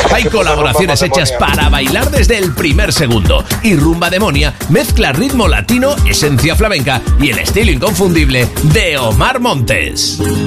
Hay colaboraciones hechas para bailar desde el primer segundo. Y Rumba Demonia mezcla ritmo latino, esencia flamenca y el estilo inconfundible de Omar Montes.